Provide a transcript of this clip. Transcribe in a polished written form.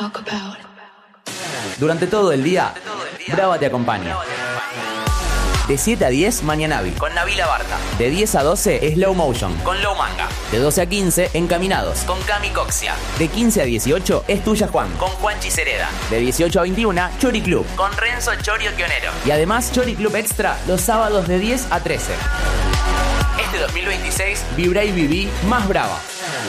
Durante todo el día, Brava te acompaña. De 7 a 10, Mañanavi, con Nabila Barta. De 10 a 12, Slow Motion, con Low Manga. De 12 a 15, Encaminados, con Cami Coxia. De 15 a 18, Es Tuya Juan, con Juanchi Cereda. De 18 a 21, Chori Club, con Renzo Chorio Quionero. Y además, Chori Club Extra, los sábados de 10 a 13. Este 2026, vibra y viví más brava.